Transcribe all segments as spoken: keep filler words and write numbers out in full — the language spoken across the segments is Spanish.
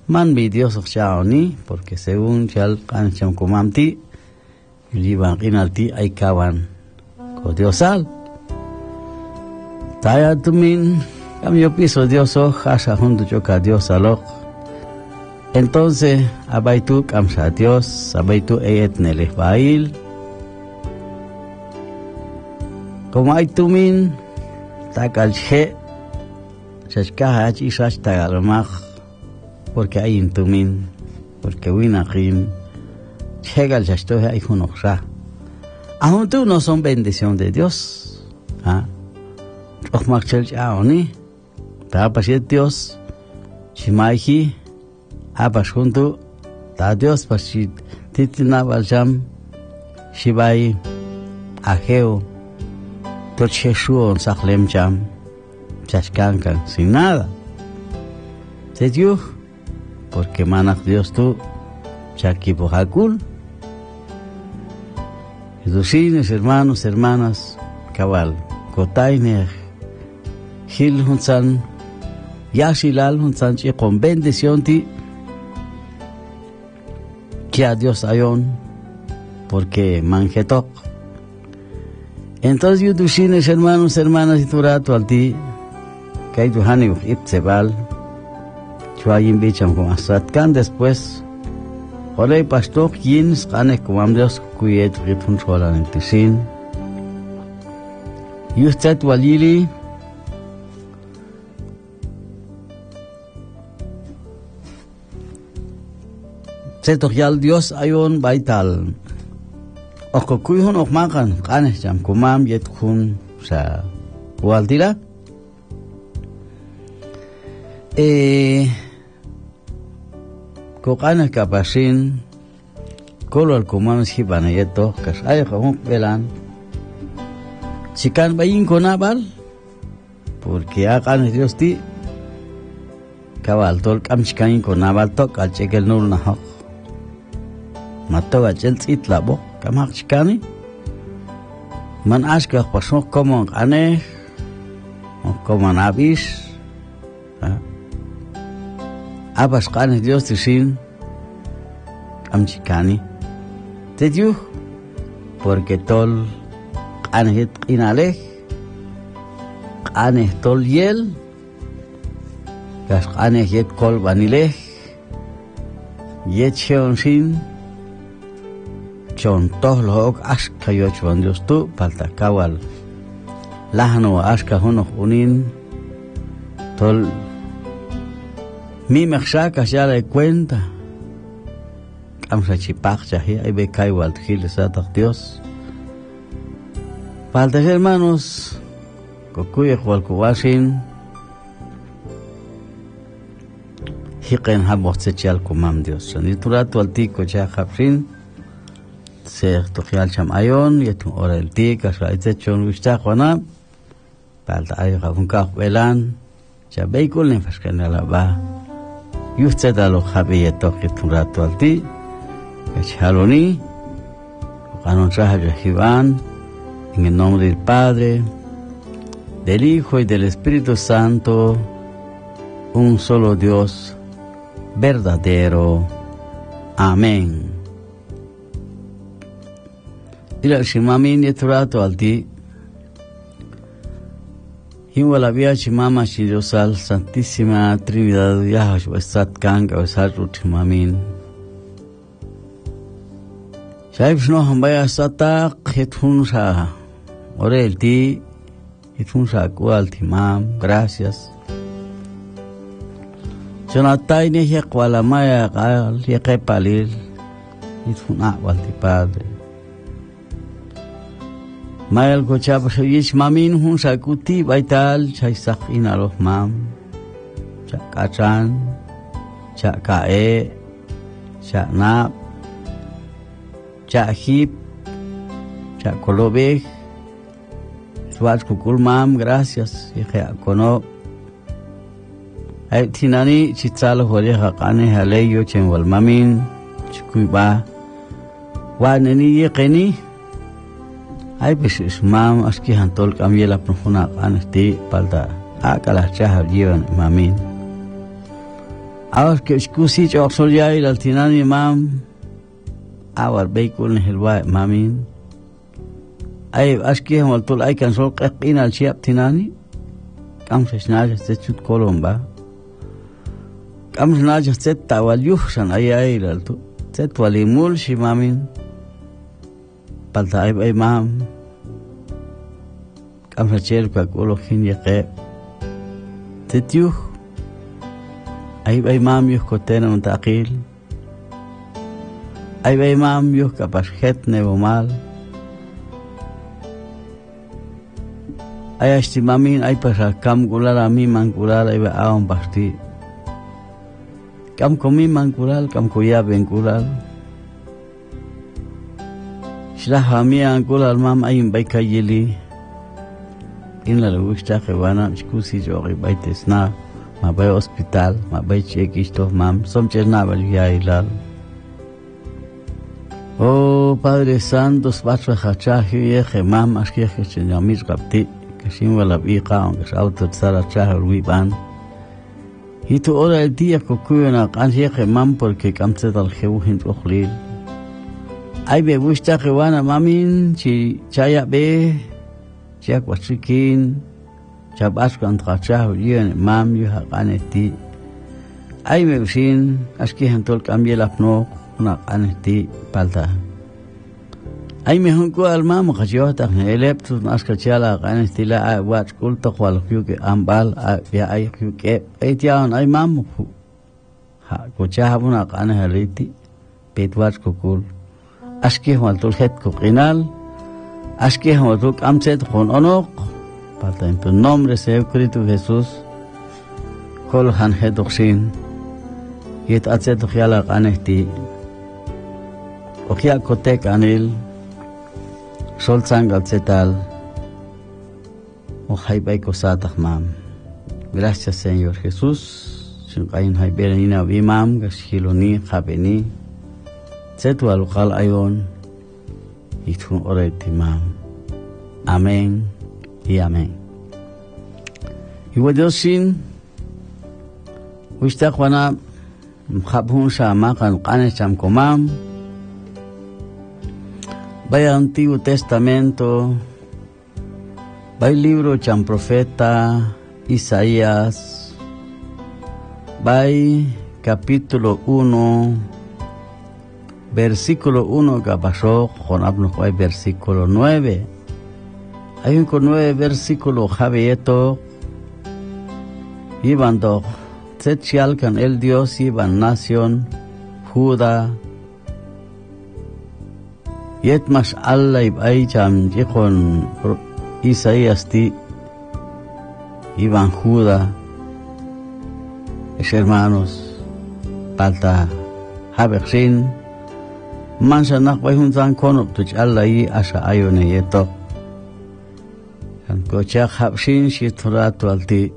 man vidioso chaoni, porque según chal cancham kumamti, liban inalti ay kawan kodiosal. Taya tumin, cambio piso dioso, hasha junto choca diosalo. Entonces, abaitu kamsa Dios, abaitu eyet nelehbail. Como hay tumin, takalche, chachkaha hachi shach tagalmach, porque hay intumin, porque winachim, chegal chachtohe hay hunoksha. Aún tú no son bendición de Dios. ¿Ah? Ochmak chel chaoni, tapashet Dios, chimaihi, apas junto, ta Dios pasit, titina baljam, shibai, ajeo, tocheshuon sachlem jam, chaskankan, sin nada. Se dio, porque manak Dios tú, chakipojakul. Jesucines, hermanos, hermanas, cabal, kotainer, Gil Hunsan, Yashilal Hunsan, con bendición ti, que a Dios ayon, porque manjetok. Entonces, yudushines, hermanos, hermanas, y tu rato al ti, que hay tu hani ipsebal, chuayin bicham con asatkan después, olay pastor, yins, kane kumam Dios, kuyet ritun cholan en tisin. Y usted walili, Setokyal Dios ayon baital. Oko kuyhun okmakan kanes jam kumam yet kun sa kualtila. Eh, kokanes kapasin kolol kumam si banayeto kas ay kahuk belan. Chikan bayin konabal porque akan Dios ti kabal tol kam chikan konabal tok al chekel nul nahok. Matoga chels itlabo kamak chikani man ashka pasok como ane como nabis abas kane Dios tisin kam chikani te dio porque tol ane hit inale ane tol yel gas ane hit kol vanile yet cheon sin chon toh log ashka yo chon Dios tu palta kawal lahno ashka huno unin tol mi mechshaka ya le cuenta amsa chipak chahi ay be kaiwal gil satak Dios palta hermanos kokuye kwal kuwasin hiqen habot sechal kumam Dios ni turato altiko cha khafrin se tokial cham ayon yetu ora el tika shaite chon gusta khona palta ay khafun ka belan cha beikul ne faskana la ba yuste dalo khabiye toki turato alti kachaloni kanon traje Iván en el nombre del Padre del Hijo y del Espíritu Santo un solo Dios verdadero amén. Ila shimamin yeturato alti hiwala via chimama shidosal Santísima Trinidad Yahash Wesat Kanga Wesat Shimamin Shaib shno hambaya satak hitun sa orelti hitun sa kual timam gracias Jonatay ni hikwala maya kal yekepalil hitun akwal ti Padre Mayal ko chapa sa yish mamin hun sa kuti baital chay sak inaloh mam cha kachan cha kae cha nap cha hip cha kolobek suat kukul mam gracias yekhe kono ay tinani chitsalo hole hakane haleyo chen wal mamin chikuy ba wa nani yekeni ay pues mam aski hantol kamyela profuna anesti palda akala chaha jivan mamin ahora que escuché yo soy ya el altinani mam ahora veículo en el bae mamin ay aski هم طول ay kan sol qaqina al shiab tinani kam shnaj set kolomba kam shnaj set tawal yuhsan ay ay alto set walimul shimamin palta ay ay mam kam rachel ka kolo khin yaqe set yuh ay ay mam yuh kotena un taqil ay ay mam yuh kapashet nevomal ay estimamin ay para kam gulal a mi man gulal ay a un basti kam komi man gulal kam koya ben gulal shlah mi an gulal mam ay bay kayili in la gusta que wana excusi yo ay bay tesna ma bay hospital ma bay chekisto mam som chena bal ya ilal oh Padre Santo sbatra khachahi ye mam aski khichnamir qabti sin wala biqa aunque auto tsara chahar wiban y tu hora el día kokuna qansi qemam porque kamse dal khewhin ukhlil ay be gusta qwana mamin chi chaya be cha kwachikin cha baskan trachah yen mam yu haqaneti ay me sin aski hantol cambie la pno na qaneti palta ay me hunko almam khajota eleptu naskachala qan estila wat kulto khwal kyu ke ambal ya ay kyu ke etian ay mam ha ko chahabuna qan haliti petwat ko kul aski hwal tul het ko qinal aski hwal tul amset khon onok pata en tu nombre sea Cristo Jesús kol han hedoksin yet atset khyala qan esti okhia kotek anil sol sangal zetal o haibay kosatak mam. Gracias Señor Jesús sin kain haiberina bimam gashiloni khabeni zetu alqal ayon itun oreti mam. Amén y amén. Y wadosin wista khwana mkhabhun shama kan qane cham komam. Vaya Antiguo Testamento, vaya libro chan profeta Isaías, vaya capítulo uno, versículo uno que pasó, con hablo hay versículo nueve. Hay un con nueve versículo Javieto, iban do, Tzetchialcan el Dios, iban nación, Judá, yet mas Allah ibay cham jikon Isaías ti iban Judá es hermanos palta habexin mansa nak bay hunzan konop tuch Allah yi asa ayone yeto kan kocha habshin shiturato alti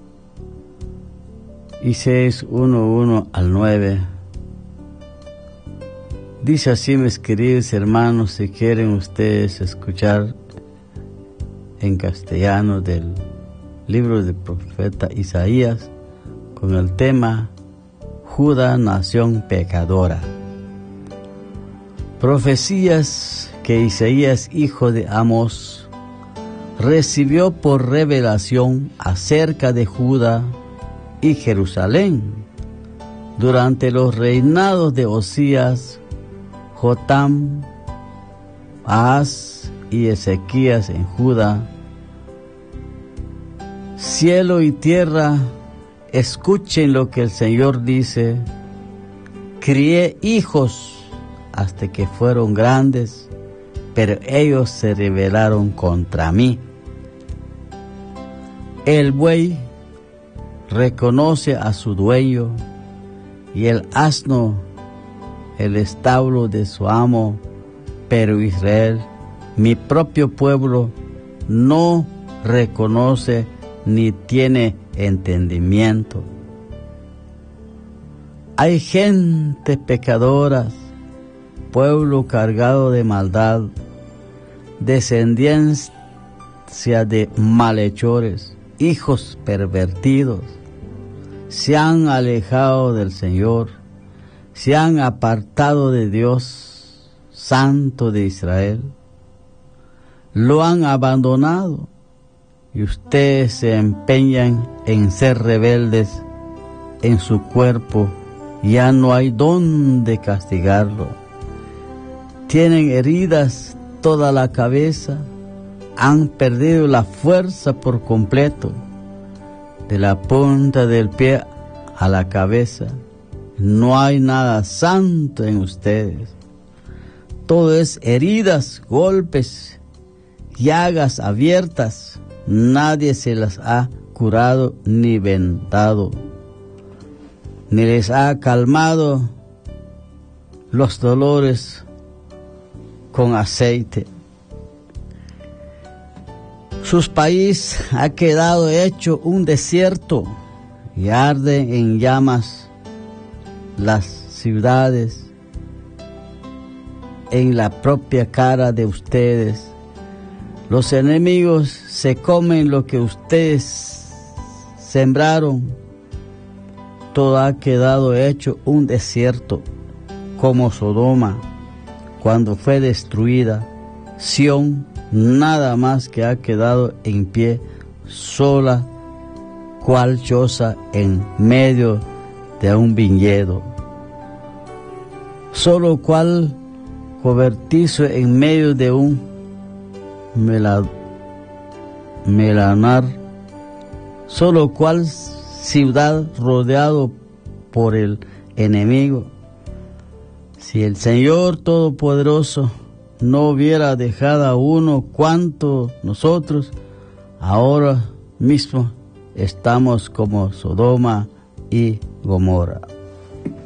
Isaías uno uno al nueve. Dice así, mis queridos hermanos, si quieren ustedes escuchar en castellano del libro del profeta Isaías con el tema Judá, nación pecadora. Profecías que Isaías, hijo de Amós, recibió por revelación acerca de Judá y Jerusalén durante los reinados de Osías, Jotam, Ahaz y Ezequías en Judá. Cielo y tierra, escuchen lo que el Señor dice. Crié hijos hasta que fueron grandes, pero ellos se rebelaron contra mí. El buey reconoce a su dueño y el asno el establo de su amo, pero Israel, mi propio pueblo, no reconoce ni tiene entendimiento. Hay gente pecadora, pueblo cargado de maldad, descendencia de malhechores, hijos pervertidos, se han alejado del Señor, se han apartado de Dios, Santo de Israel, lo han abandonado y ustedes se empeñan en ser rebeldes en su cuerpo, ya no hay dónde castigarlo. Tienen heridas toda la cabeza, han perdido la fuerza por completo, de la punta del pie a la cabeza. No hay nada santo en ustedes. Todo es heridas, golpes, llagas abiertas. Nadie se las ha curado ni vendado, ni les ha calmado los dolores con aceite. Su país ha quedado hecho un desierto y arden en llamas las ciudades en la propia cara de ustedes. Los enemigos se comen lo que ustedes sembraron. Todo ha quedado hecho un desierto, como Sodoma, cuando fue destruida. Sión, nada más que ha quedado en pie, sola, cual choza en medio de un viñedo, solo cual cobertizo en medio de un melanar, solo cual ciudad rodeado por el enemigo. Si el Señor Todopoderoso no hubiera dejado a uno cuanto nosotros, ahora mismo estamos como Sodoma y Gomorra.